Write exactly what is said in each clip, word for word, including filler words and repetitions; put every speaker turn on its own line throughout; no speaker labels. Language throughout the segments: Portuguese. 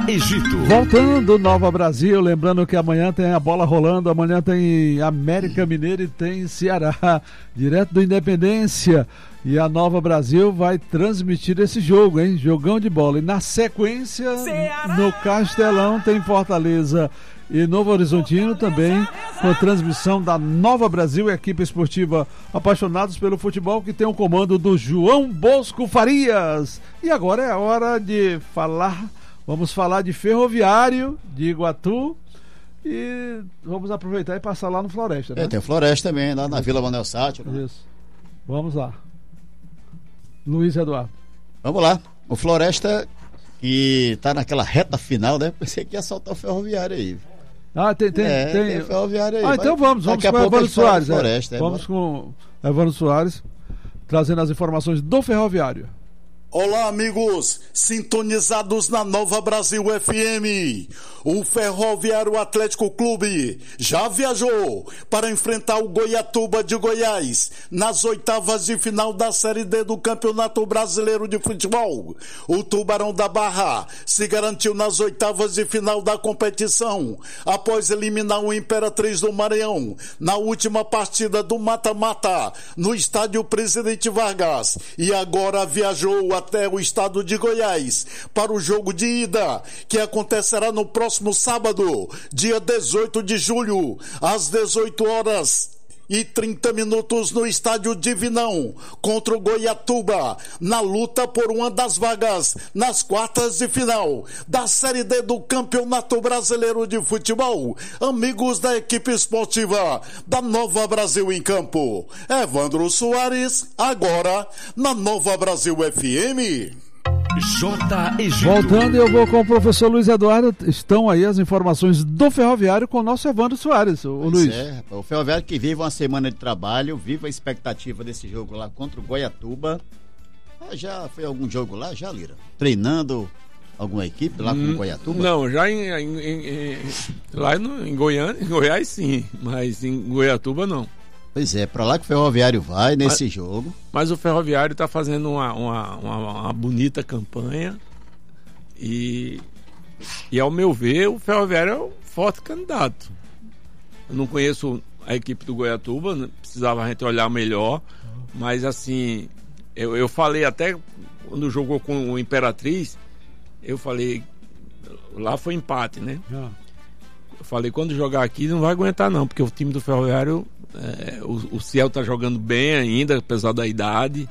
Egito.
Voltando, Nova Brasil, lembrando que amanhã tem a bola rolando, amanhã tem América Mineiro e tem Ceará, direto do Independência. E a Nova Brasil vai transmitir esse jogo, hein? Jogão de bola. E na sequência, Ceará! No Castelão tem Fortaleza e Novo Horizontino também, com a transmissão da Nova Brasil, equipe esportiva apaixonados pelo futebol, que tem o comando do João Bosco Farias. E agora é a hora de falar, vamos falar de Ferroviário, de Iguatu, e vamos aproveitar e passar lá no Floresta, né?
É, tem o Floresta também, lá na Isso. Vila Manuel Sátiro. Né?
Isso. Vamos lá. Luiz Eduardo.
Vamos lá. O Floresta, que tá naquela reta final, né? Pensei que ia soltar o Ferroviário aí.
Ah, tem, tem,
é,
tem...
tem Ferroviário aí.
Ah, então vamos, vamos com o Evandro Soares.
Floresta,
é.
É,
vamos com o Evandro Soares, trazendo as informações do Ferroviário.
Olá, amigos, sintonizados na Nova Brasil F M. O Ferroviário Atlético Clube já viajou para enfrentar o Goiatuba de Goiás nas oitavas de final da Série D do Campeonato Brasileiro de Futebol. O Tubarão da Barra se garantiu nas oitavas de final da competição após eliminar o Imperatriz do Maranhão na última partida do mata-mata no estádio Presidente Vargas, e agora viajou até o estado de Goiás para o jogo de ida, que acontecerá no próximo sábado, dia dezoito de julho, às dezoito horas e trinta minutos, no estádio Divinão, contra o Goiatuba, na luta por uma das vagas nas quartas de final da Série D do Campeonato Brasileiro de Futebol. Amigos da equipe esportiva da Nova Brasil em Campo. Evandro Soares, agora na Nova Brasil F M.
J. Egito.
Voltando, eu vou com o professor Luiz Eduardo. Estão aí as informações do Ferroviário com o nosso Evandro Soares, o
pois
Luiz.
É, o Ferroviário que vive uma semana de trabalho, vive a expectativa desse jogo lá contra o Goiatuba. Ah, já foi algum jogo lá, já, Lira? Treinando alguma equipe lá com o Goiatuba?
Não, já em, em, em, em lá no, em Goiânia, em Goiás sim, mas em Goiatuba não.
Pois é, pra lá que o Ferroviário vai nesse
mas,
jogo.
Mas o Ferroviário tá fazendo uma, uma, uma, uma bonita campanha e, e, ao meu ver, o Ferroviário é um forte candidato. Eu não conheço a equipe do Goiatuba, precisava a gente olhar melhor, mas assim, eu, eu falei até quando jogou com o Imperatriz, eu falei, lá foi empate, né?
Ah.
Eu falei, quando jogar aqui não vai aguentar não, porque o time do Ferroviário... É, o, o Ciel tá jogando bem ainda, apesar da idade,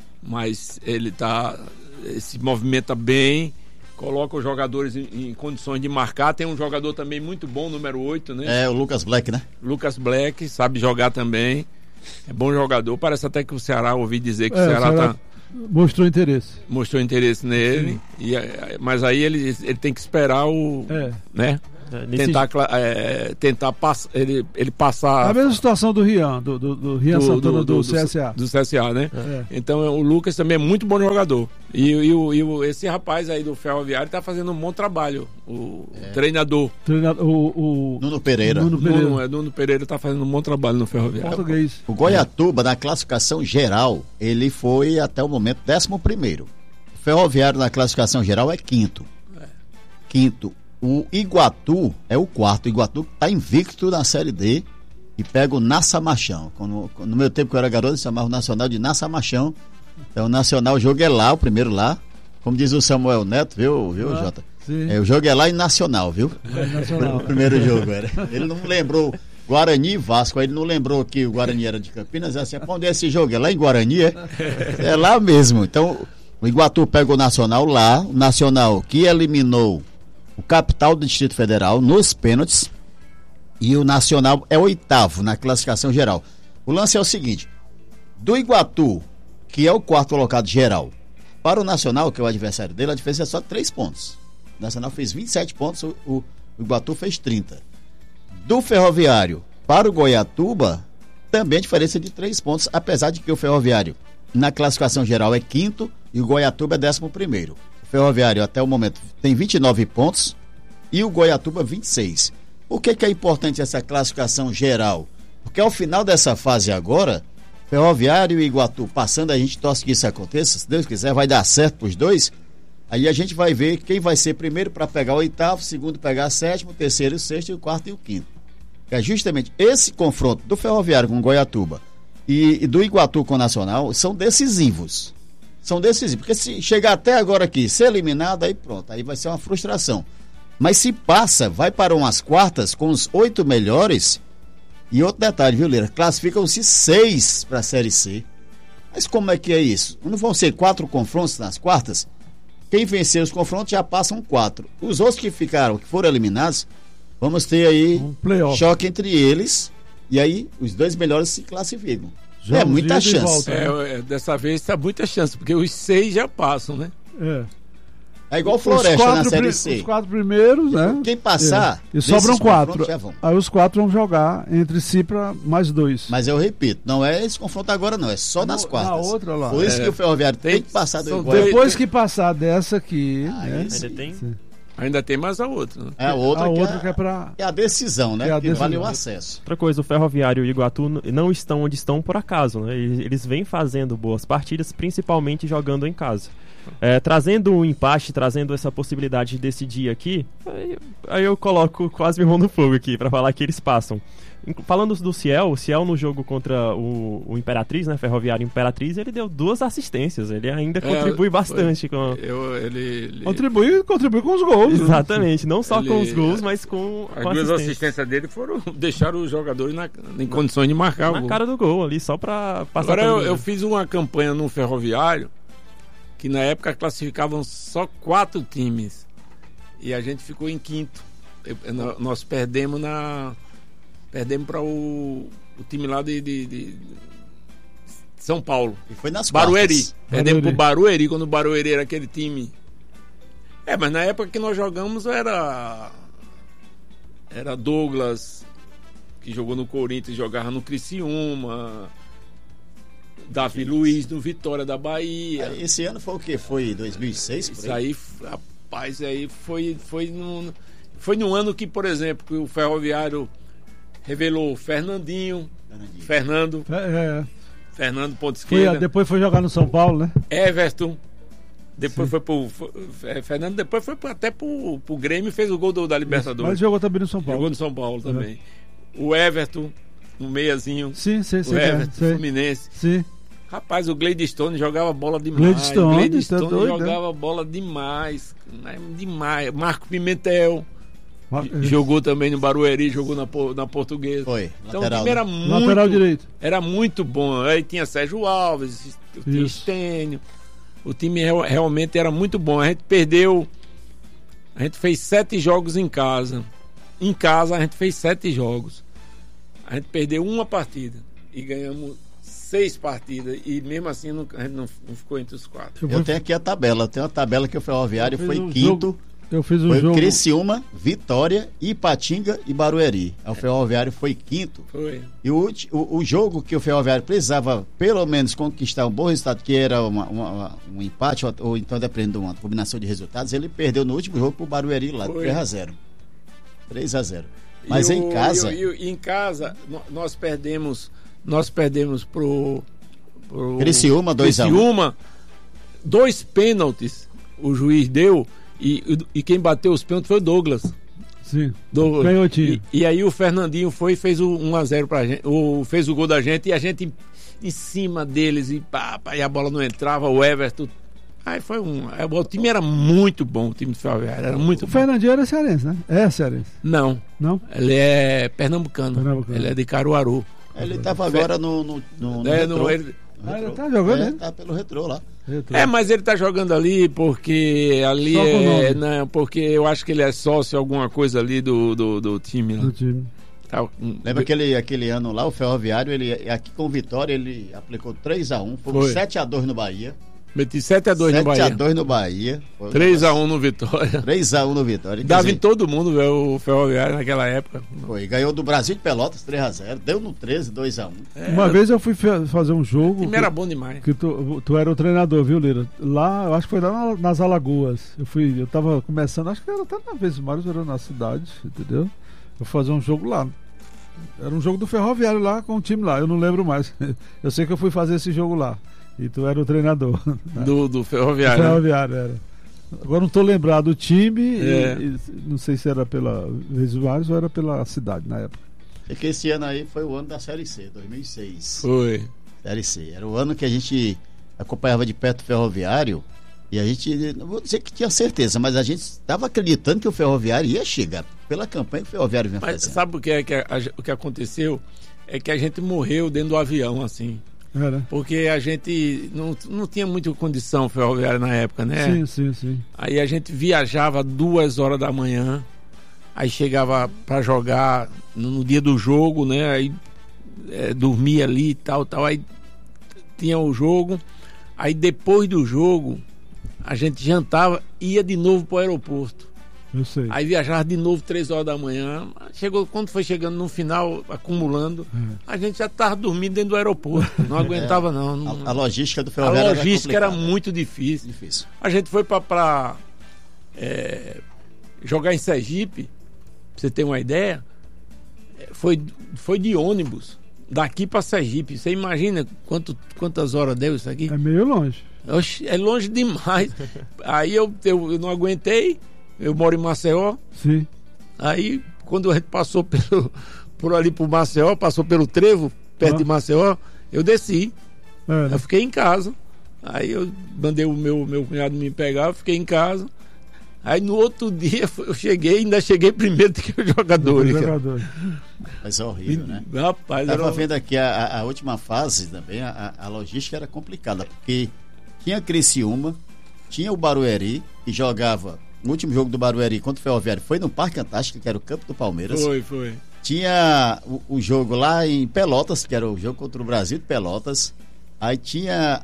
mas ele tá, se movimenta bem, coloca os jogadores em, em condições de marcar. Tem um jogador também muito bom, número oito, né?
É, o Lucas Black, né?
Lucas Black, sabe jogar também, é bom jogador. Parece até que o Ceará, ouvi dizer que
é,
o Ceará,
o Ceará
tá,
mostrou interesse.
Mostrou interesse nele, e, mas aí ele, ele tem que esperar o...
É.
né?
Nesse...
Tentar, é, tentar pass... ele, ele passar.
A mesma situação do Rian, do, do, do Rian do, Santana do, do, do C S A.
Do C S A, né?
É.
Então o Lucas também é muito bom jogador. E, e, e, e esse rapaz aí do Ferroviário tá fazendo um bom trabalho. O é. treinador.
treinador o, o...
Nuno Pereira.
Nuno Pereira.
Nuno, é, Nuno Pereira tá fazendo um bom trabalho no Ferroviário.
Português.
O Goiatuba, na classificação geral, ele foi até o momento décimo primeiro. O Ferroviário na classificação geral é quinto. É. Quinto. O Iguatu é o quarto. O Iguatu está invicto na Série D e pega o Nassa Machão. Quando, no meu tempo que eu era garoto, chamava o Nacional de Nassa Machão. Então o Nacional, o jogo é lá, o primeiro lá. Como diz o Samuel Neto, viu, viu ah, Jota? É, o jogo é lá em Nacional, viu?
É Nacional.
O primeiro jogo era. Ele não lembrou Guarani e Vasco, aí ele não lembrou que o Guarani era de Campinas. Assim, pra onde é esse jogo? É lá em Guarani, é? É lá mesmo. Então o Iguatu pega o Nacional lá. O Nacional que eliminou o capital do Distrito Federal nos pênaltis, e o Nacional é oitavo na classificação geral. O lance é o seguinte: do Iguatu, que é o quarto colocado geral, para o Nacional, que é o adversário dele, a diferença é só três pontos. O Nacional fez vinte e sete pontos, o, o, o Iguatu fez trinta. Do Ferroviário para o Goiatuba, também a diferença é de três pontos, apesar de que o Ferroviário na classificação geral é quinto e o Goiatuba é décimo primeiro. O Ferroviário até o momento tem vinte e nove pontos e o Goiatuba vinte e seis. Por que que é importante essa classificação geral? Porque ao final dessa fase agora, Ferroviário e Iguatu passando, a gente torce que isso aconteça, se Deus quiser vai dar certo para os dois. Aí a gente vai ver quem vai ser primeiro para pegar o oitavo, segundo pegar o sétimo, terceiro e o sexto, e o quarto e o quinto. É justamente esse confronto do Ferroviário com o Goiatuba e, e do Iguatu com o Nacional são decisivos. São decisivos, porque se chegar até agora aqui, ser eliminado, aí pronto, aí vai ser uma frustração. Mas se passa, vai para umas quartas com os oito melhores. E outro detalhe, viu, Lira? Classificam-se seis para a Série C. Mas como é que é isso? Não vão ser quatro confrontos nas quartas? Quem vencer os confrontos já passam quatro. Os outros que ficaram, que foram eliminados, vamos ter aí
um
choque entre eles. E aí os dois melhores se classificam.
Já
é muita chance.
Volta, né?
é, dessa vez está muita chance, porque os seis já passam, né?
É.
É igual Floresta na Série C.
Os quatro primeiros, né?
Quem passar...
É. E sobram quatro.
Vão.
Aí os quatro vão jogar entre si para mais dois.
Mas eu repito, não é esse confronto agora não, é só nas
no,
quartas.
Na outra lá.
Foi isso
é.
que o Ferroviário tem, tem que passar do Iguatu.
Depois que passar dessa aqui...
Ah,
né?
Ainda
tem...
Ainda tem mais a outra. Né?
É a outra,
a
que,
outra
é,
que é pra...
é a decisão, né?
É a
que
decisão.
vale o acesso.
Outra coisa, o Ferroviário e o Iguatu não estão onde estão por acaso, né? Eles vêm fazendo boas partidas, principalmente jogando em casa. É, trazendo um empate, trazendo essa possibilidade de decidir aqui, aí, aí eu coloco quase minha mão no fogo aqui pra falar que eles passam. Falando do Ciel, o Ciel no jogo contra o, o Imperatriz, né, Ferroviário Imperatriz, ele deu duas assistências, ele ainda contribui é, bastante
foi,
com...
Eu, ele, ele...
Contribui, contribui com os gols.
Exatamente, não só
ele,
com os gols, mas com,
as
com
duas
assistência.
assistências dele foram deixar os jogadores na, em condições de marcar
na
o gol.
cara do gol ali, só pra passar.
Agora eu, eu fiz uma campanha no Ferroviário que na época classificavam só quatro times e a gente ficou em quinto. Eu, nós perdemos na perdemos para o, o time lá de, de, de São Paulo.
E foi nas
Barueri.
quartas.
Perdemos para o Barueri, quando o Barueri era aquele time. É, mas na época que nós jogamos era era Douglas, que jogou no Corinthians, jogava no Criciúma, Davi Luiz no Vitória da Bahia.
Esse ano foi o quê? Foi dois mil e seis?
Isso aí, rapaz, aí foi, foi, num, foi num ano que, por exemplo, que o Ferroviário revelou Fernandinho, Fernandinho. Fernando,
é, é.
Fernando ponto
Foi,
esquerda.
depois foi jogar no São Paulo, né?
Everton. Depois Sim. foi pro. Foi, Fernando depois foi até pro, pro Grêmio e fez o gol do, da Libertadores.
Mas jogou também no São Paulo.
Jogou no São Paulo também. Uhum. O Everton, um meiazinho.
Sim, sim, sim.
O Everton,
é,
Fluminense.
Sim.
Rapaz, o Gladstone jogava bola demais.
Gladstone,
Gladstone
tá doido,
jogava
né?
bola demais. Né? Demais. Marco Pimentel.
Mar...
Jogou também no Barueri, jogou na, na Portuguesa.
Foi.
Então
lateral,
o time era
né?
muito.
Lateral direito.
Era muito bom. Aí tinha Sérgio Alves, tinha Estênio. O time realmente era muito bom. A gente perdeu. A gente fez sete jogos em casa. Em casa a gente fez sete jogos. A gente perdeu uma partida e ganhamos seis partidas. E mesmo assim não, a gente não, não ficou entre os quatro.
Eu tenho aqui a tabela. Tem uma tabela que o Ferroviário foi
um
quinto.
Jogo. Eu fiz um
foi
jogo.
Criciúma, Vitória, Ipatinga e Barueri. O Ferroviário foi quinto.
Foi.
E o, o, o jogo que o Ferroviário precisava, pelo menos, conquistar um bom resultado, que era uma, uma, um empate, ou, ou então dependendo de uma combinação de resultados, ele perdeu no último jogo pro Barueri lá,
foi.
três a zero. três a zero. Mas
e
em
o,
casa.
E, e, e em casa, nós perdemos. Nós perdemos pro. pro
Criciúma, dois a um.
Criciúma, dois pênaltis o juiz deu. E, e quem bateu os pênaltis foi o Douglas.
Sim.
Douglas. E, e aí o Fernandinho foi e fez o um a zero pra gente. O, fez o gol da gente e a gente em, em cima deles e, pá, pá, e a bola não entrava. O Everton. Aí foi um. O time era muito bom, o time do Ferroviário. Era muito
o
bom.
Fernandinho era cearense, né? É cearense.
Não.
Não?
Ele é pernambucano.
Pernambucano.
Ele é de Caruaru.
Ele estava agora no. no, no, no
é, no, ele,
Ah, ele tá jogando,
é,
né?
tá pelo retrô lá.
Retrô.
É, mas ele tá jogando ali porque ali
Só com o
é.
nome.
Não, porque eu acho que ele é sócio alguma coisa ali do, do, do time. Lá.
Do time.
Tá, um,
Lembra aquele, aquele ano lá, o Ferroviário, ele aqui com Vitória, ele aplicou três a um, foi,
Foi.
sete a dois no Bahia.
Meti sete a dois no Bahia.
sete a dois no Bahia.
três a um no Vitória.
três a um no Vitória. Quer
Dava
dizer,
em todo mundo, velho, o Ferroviário naquela época.
Foi, ganhou do Brasil de Pelotas três a zero, deu no treze, dois a um.
É,
Uma vez eu fui fe- fazer um
o
jogo.
time
que,
era bom demais.
que tu, tu era o treinador, viu, Lira? Lá, eu acho que foi lá na- nas Alagoas. Eu fui, eu tava começando, acho que era até na vez mais, era na cidade, entendeu? Eu fui fazer um jogo lá. Era um jogo do Ferroviário lá com o time lá, eu não lembro mais. Eu sei que eu fui fazer esse jogo lá. E tu era o treinador. Né?
Do, do Ferroviário.
Ferroviário, era. Agora não estou lembrado do time,
É.
e, e, não sei se era pela Visuários ou era pela cidade na época.
É que esse ano aí foi o ano da Série C, dois mil e seis.
Foi.
Série C. Era o ano que a gente acompanhava de perto o Ferroviário e a gente, não vou dizer que tinha certeza, mas a gente estava acreditando que o Ferroviário ia chegar pela campanha que o Ferroviário vinha
Mas
fazendo.
sabe o que, é que a- a- o que aconteceu? É que a gente morreu dentro do avião, assim.
Era.
Porque a gente não, não tinha muita condição ferroviária na época, né?
Sim, sim, sim.
Aí a gente viajava duas horas da manhã, aí chegava para jogar no, no dia do jogo, né? Aí é, dormia ali e tal, tal. Aí tinha o jogo. Aí depois do jogo, a gente jantava e ia de novo para o aeroporto.
Eu sei.
Aí viajava de novo três horas da manhã. Chegou, quando foi chegando no final, acumulando, a gente já estava dormindo dentro do aeroporto. Não aguentava, não. não.
A, a logística do
A
Ferroviário
logística era,
complicada.
muito difícil.
difícil.
A gente foi para é, jogar em Sergipe, pra você ter uma ideia, é, foi, foi de ônibus, daqui para Sergipe. Você imagina quanto, quantas horas deu isso aqui?
É meio longe.
Oxe, é longe demais. Aí eu, eu, eu não aguentei, eu moro em Maceió.
Sim.
Aí, quando a gente passou pelo, por ali por Maceió, passou pelo Trevo, perto
Ah.
de Maceió, eu desci.
É,
Eu fiquei em casa. Aí eu mandei o meu, meu cunhado me pegar, eu fiquei em casa. Aí no outro dia eu cheguei, ainda cheguei primeiro do que os jogadores. cara.
jogador.
Mas é horrível, né?
Rapaz, era
Estava
um-
vendo aqui a, a- a última fase também, a, a logística era complicada, porque tinha Criciúma, tinha o Barueri, que jogava. O último jogo do Barueri contra o Ferroviário foi no Parque Antártico, que era o campo do Palmeiras.
Foi, foi.
Tinha o, o jogo lá em Pelotas, que era o jogo contra o Brasil de Pelotas. Aí tinha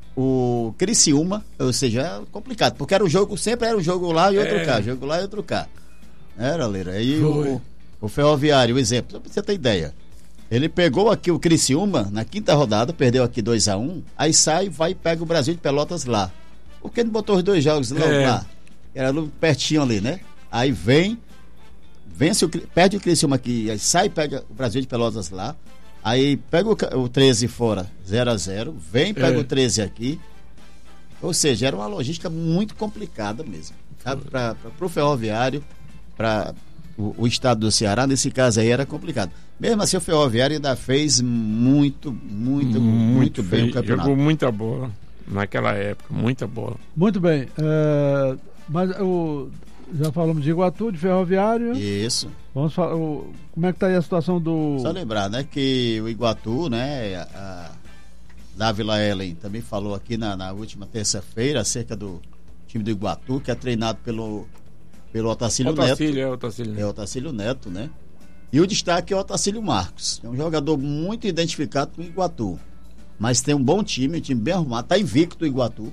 o Criciúma, ou seja, era complicado, porque era o jogo, sempre era um jogo lá e outro
É.
cá, jogo lá e outro cá. Era, Leira. Aí
Foi.
o, o Ferroviário, o exemplo, só pra você ter ideia. Ele pegou aqui o Criciúma na quinta rodada, perdeu aqui dois a um, aí sai, vai e pega o Brasil de Pelotas lá. Por que não botou os dois jogos logo
É.
lá? Era no- pertinho ali, né? Aí vem, vence o, Cri- perde o Criciúma aqui, aí sai e pega o Brasil de Pelotas lá. Aí pega o, ca- o treze fora, zero a zero, vem, pega
É.
o treze aqui. Ou seja, era uma logística muito complicada mesmo. Para o Ferroviário, para o, o estado do Ceará, nesse caso aí era complicado. Mesmo assim, o Ferroviário ainda fez muito, muito, muito, bem
feio.
o campeonato.
Jogou muita bola naquela época, muita bola.
Muito bem. é, mas o, já falamos de Iguatu, de Ferroviário.
Isso.
Vamos falar. o- como é que está aí a situação do.
Só lembrar, né, que o Iguatu, né, a, a Dávila Ellen também falou aqui na, na última terça-feira acerca do time do Iguatu, que é treinado pelo, pelo Otacílio Neto.
Otacílio, é Otacílio.
É o Otacílio Neto, né? E o destaque é o Otacílio Marcos. É um jogador muito identificado com o Iguatu. Mas tem um bom time, um time bem arrumado. Está invicto o Iguatu.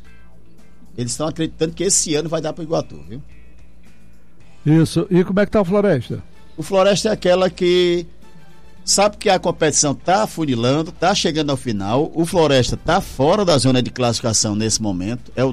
Eles estão acreditando que esse ano vai dar para o Iguatu, viu?
Isso. E como é que está o Floresta?
O Floresta é aquela que sabe que a competição está afunilando, está chegando ao final. O Floresta está fora da zona de classificação nesse momento. É o